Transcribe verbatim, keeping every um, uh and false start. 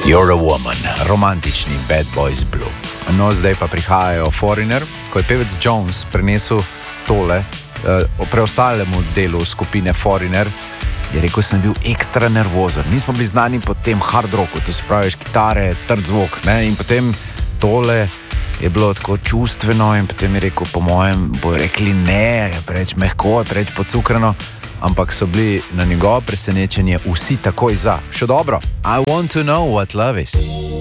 You're a Woman, romantični Bad Boys Blue. No, zdaj pa prihajajo Foreigner, ko je pevec Jones prenesel tole uh, preostalemu delu skupine Foreigner, je rekel, sem bil ekstra nervozen. Mi smo bili znani po tem hard rocku, to se pravi kitare, trd zvok, ne? In potem tole je bilo tako čustveno in potem je rekel, po mojem, bojo rekli ne, preveč mehko, preveč pocukrano, ampak so bili na njegovo presenečenje vsi takoj za. Še dobro, I want to know what love is.